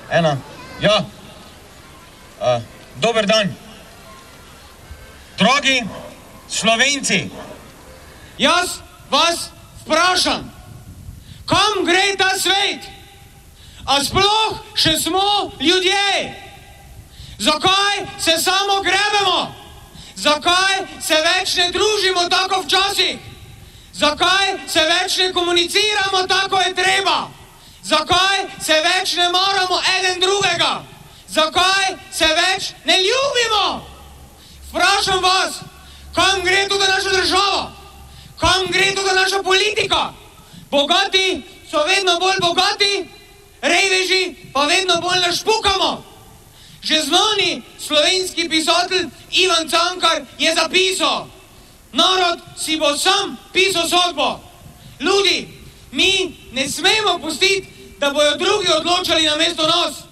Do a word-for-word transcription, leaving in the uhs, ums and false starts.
ena. Ja. Uh, dober dan. Dragi Slovenci. Jaz vas vprašam, kam gre ta svet? A sploh še smo ljudje? Zakaj se samo grebemo? Zakaj se več ne družimo tako včasih? Zakaj se več ne komuniciramo tako je treba? Zakaj se več ne maramo eden drugega? Zakaj se več ne ljubimo? Vprašam vas, kam gre tudi naša država? Kam gre tudi naša politika? Bogati so vedno bolj bogati, reveži pa vedno bolj našpukamo. Že znani slovenski pisatelj Ivan Cankar je zapisal: narod si bo sam pisal sodbo. Ljudi, mi ne smemo pustiti, da bojo drugi odločali namesto nas.